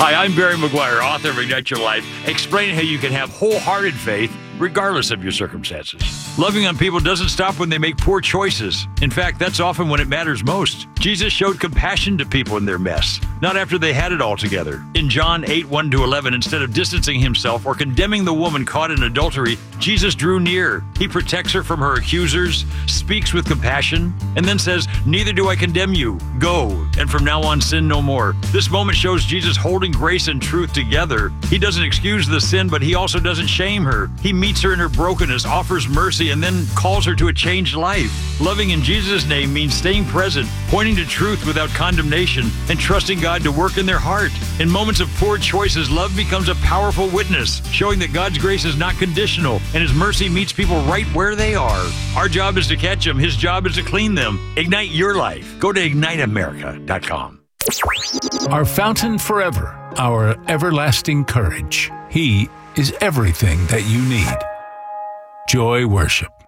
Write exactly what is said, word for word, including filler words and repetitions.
Hi, I'm Barry McGuire, author of Ignite Your Life, explaining how you can have wholehearted faith regardless of your circumstances. Loving on people doesn't stop when they make poor choices. In fact, that's often when it matters most. Jesus showed compassion to people in their mess, not after they had it all together. In John eight, one to eleven, instead of distancing himself or condemning the woman caught in adultery, Jesus drew near. He protects her from her accusers, speaks with compassion, and then says, "Neither do I condemn you. Go, and from now on sin no more." This moment shows Jesus holding grace and truth together. He doesn't excuse the sin, but he also doesn't shame her. He meets her in her brokenness, offers mercy, and then calls her to a changed life. Loving in Jesus' name means staying present, pointing to truth without condemnation, and trusting God to work in their heart. In moments of poor choices, love becomes a powerful witness, showing that God's grace is not conditional, and His mercy meets people right where they are. Our job is to catch them. His job is to clean them. Ignite your life. Go to ignite america dot com. Our fountain forever, our everlasting courage. He is everything that you need. Joy Worship.